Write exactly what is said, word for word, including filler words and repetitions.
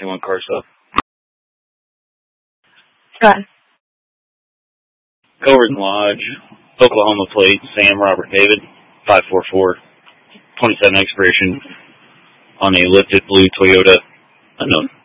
Hey, one car stuff. Go ahead. Culverton Lodge, Oklahoma plate, Sam Robert David, five four four, twenty-seven expiration on a lifted blue Toyota unknown.